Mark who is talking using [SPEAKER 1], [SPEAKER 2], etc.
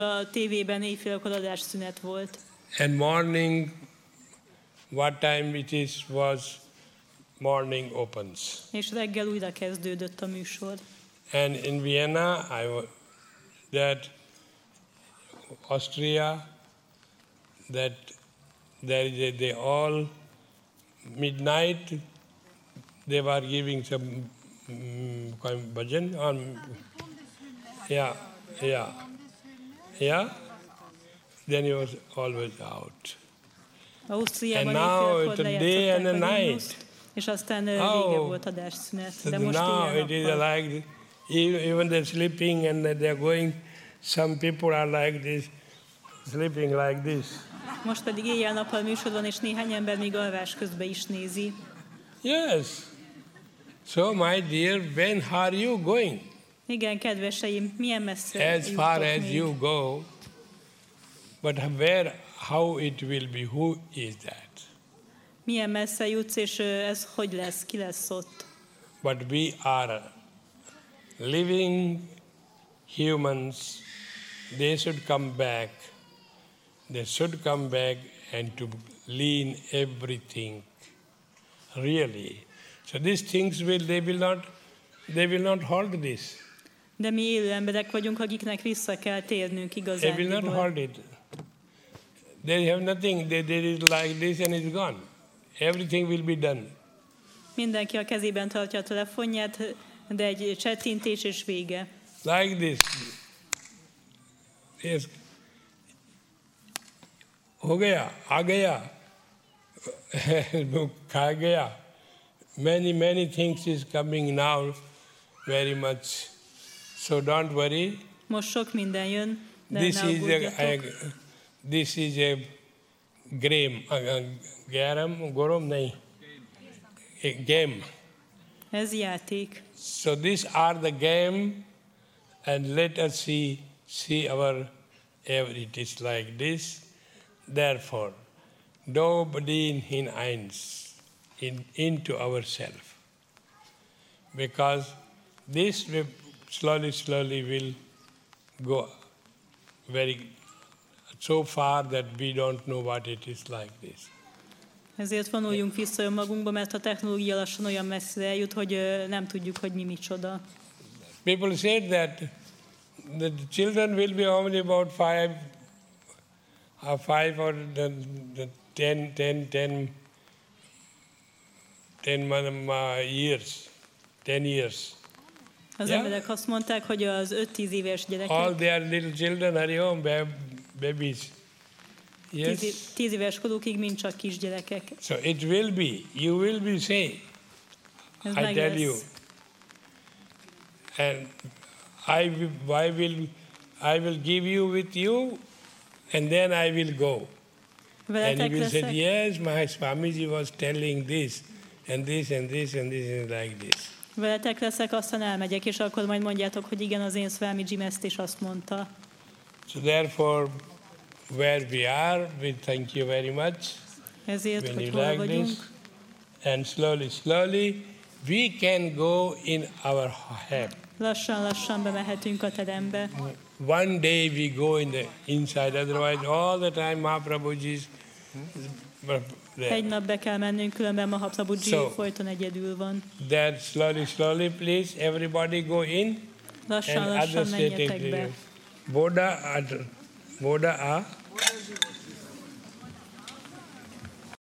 [SPEAKER 1] a tévében éjfélkor adásszünet volt.
[SPEAKER 2] And morning, what time it is, was morning opens.
[SPEAKER 1] És reggel újra kezdődött a műsor.
[SPEAKER 2] And in Vienna, Austria, that there is they all midnight they were giving some bhajan on. Yeah. Then he was always out.
[SPEAKER 1] Ausztriában
[SPEAKER 2] And now
[SPEAKER 1] éjfélkor
[SPEAKER 2] it's a day and a
[SPEAKER 1] lejátszották a
[SPEAKER 2] night.
[SPEAKER 1] himnuszt, és aztán vége volt adásszünet.
[SPEAKER 2] So
[SPEAKER 1] De most
[SPEAKER 2] now it is
[SPEAKER 1] éjjel-nappal.
[SPEAKER 2] like even they're sleeping and they're going. Some people are like this, sleeping like this.
[SPEAKER 1] Most pedig éjjel-nappal műsor van, és néhány ember még alvás közben is nézi.
[SPEAKER 2] Yes. So my dear, when are you going?
[SPEAKER 1] Igen, kedveseim, milyen messze
[SPEAKER 2] As far
[SPEAKER 1] juttok
[SPEAKER 2] as
[SPEAKER 1] még?
[SPEAKER 2] you go, but how it will be, who is that?
[SPEAKER 1] Milyen messze jutsz, és ez hogy lesz, ki lesz ott?
[SPEAKER 2] But we are living humans. They should come back. They should come back and to lean everything. Really. So these things they will not hold this.
[SPEAKER 1] De mi élő emberek vagyunk, akiknek vissza kell térnünk
[SPEAKER 2] They will not
[SPEAKER 1] igazándiból.
[SPEAKER 2] hold it. They have nothing. They is like this and it's gone. Everything will be done.
[SPEAKER 1] Mindenki a kezében tartja a telefonját, de egy csettintés és vége.
[SPEAKER 2] Like this. Yes. हो गया, आ गया, खा गया. Many things is coming now, very much. So don't worry.
[SPEAKER 1] Most sok minden jön, de
[SPEAKER 2] This
[SPEAKER 1] ne
[SPEAKER 2] is
[SPEAKER 1] aggódjatok.
[SPEAKER 2] this is a gorom nahi, a game.
[SPEAKER 1] Ez játék.
[SPEAKER 2] So these are the game, and let us see our. It is like this. Therefore, nobody into ourselves, because this slowly will go so far that we don't know what it is like this.
[SPEAKER 1] Ezért vonuljunk vissza önmagunkba, mert a technológia lassan olyan messzire eljut, hogy nem tudjuk, hogy mi micsoda.
[SPEAKER 2] People said that the children will be only about 5 or 10 years. 10 years.
[SPEAKER 1] Az
[SPEAKER 2] Yeah.
[SPEAKER 1] emberek azt mondták, hogy az 5-10 éves
[SPEAKER 2] All
[SPEAKER 1] gyerekek,
[SPEAKER 2] their little children are young babies. Yes.
[SPEAKER 1] 10 éves korukig mind csak kisgyerekek.
[SPEAKER 2] So it will be. You will be saved.
[SPEAKER 1] Ez
[SPEAKER 2] I
[SPEAKER 1] meg
[SPEAKER 2] tell you.
[SPEAKER 1] lesz.
[SPEAKER 2] And I will give you with you, and then I will go. And you
[SPEAKER 1] Veletek
[SPEAKER 2] will say,
[SPEAKER 1] leszek,
[SPEAKER 2] yes, my Swamiji was telling this, and this, and this, and this, and like this.
[SPEAKER 1] veletek leszek, aztán elmegyek, és akkor majd mondjátok, hogy igen, az én Swamiji ezt is azt mondta.
[SPEAKER 2] So therefore, where we are, we thank you very much.
[SPEAKER 1] Ezért,
[SPEAKER 2] When
[SPEAKER 1] hogy
[SPEAKER 2] you
[SPEAKER 1] hol
[SPEAKER 2] like this,
[SPEAKER 1] vagyunk,
[SPEAKER 2] and slowly, we can go in our head.
[SPEAKER 1] lassan bemehetünk a terembe.
[SPEAKER 2] One day we go in the inside, otherwise all the time Mahaprabhuji's there.
[SPEAKER 1] Egy nap be kell mennünk, különben Mahaprabhuji
[SPEAKER 2] So-
[SPEAKER 1] folyton egyedül van.
[SPEAKER 2] That slowly, please, everybody go in, and
[SPEAKER 1] Lassan
[SPEAKER 2] others they take
[SPEAKER 1] menjetek be.
[SPEAKER 2] the Boda,